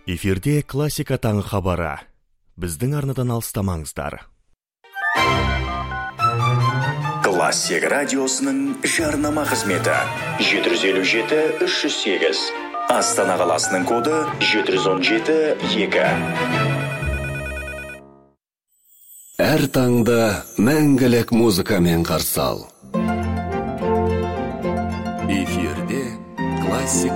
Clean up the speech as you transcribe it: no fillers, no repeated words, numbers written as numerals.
Эфирде классика таңы хабары. Біздің арнадан алыстамаңыздар. Классик радиосының жарнама қызметі 757-308. Астана қаласының коды 717-2. Әр таңда мәңгілік музыкамен қарсы ал. Эфирде классика